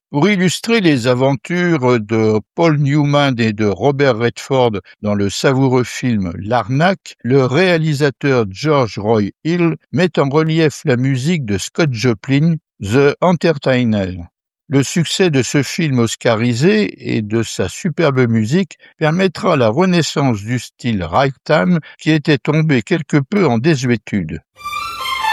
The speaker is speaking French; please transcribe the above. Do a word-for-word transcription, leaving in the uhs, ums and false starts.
Pour illustrer les aventures de Paul Newman et de Robert Redford dans le savoureux film L'Arnaque, le réalisateur George Roy Hill met en relief la musique de Scott Joplin, The Entertainer. Le succès de ce film oscarisé et de sa superbe musique permettra la renaissance du style ragtime qui était tombé quelque peu en désuétude.